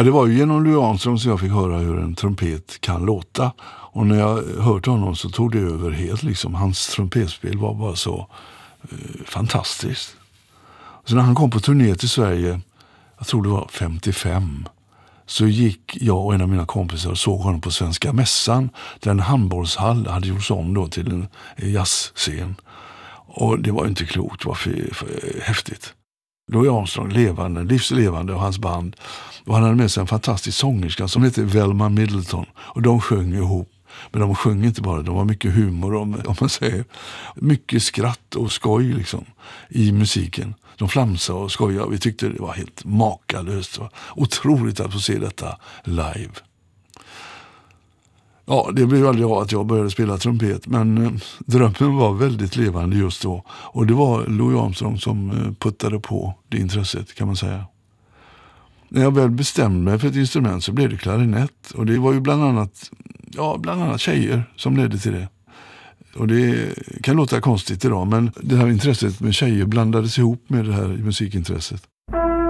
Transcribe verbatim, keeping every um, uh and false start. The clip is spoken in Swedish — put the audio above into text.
Ja, det var ju genom Louis Armstrong som jag fick höra hur en trumpet kan låta. Och när jag hörde honom så tog det över helt. Liksom. Hans trumpetspel var bara så eh, fantastiskt. Så när han kom på turné till Sverige, jag tror det var femtiofem, så gick jag och en av mina kompisar och såg honom på Svenska Mässan. Där en handbollshall hade gjorts om då till en jazzscen. Och det var inte klokt, det var för, för häftigt. Louis Armstrong, levande, livslevande, och hans band. Och han hade med sig en fantastisk sångerska som heter Velma Middleton. Och de sjöng ihop. Men de sjöng inte bara, de var mycket humor, om, om man säger. Mycket skratt och skoj liksom i musiken. De flamsade och skojade. Vi tyckte det var helt makalöst. Det var otroligt att få se detta live. Ja, det blev aldrig av att jag började spela trumpet, men eh, drömmen var väldigt levande just då. Och det var Louis Armstrong som eh, puttade på det intresset, kan man säga. När jag väl bestämde mig för ett instrument så blev det klarinett. Och det var ju bland annat, ja, bland annat tjejer som ledde till det. Och det kan låta konstigt idag, men det här intresset med tjejer blandades ihop med det här musikintresset.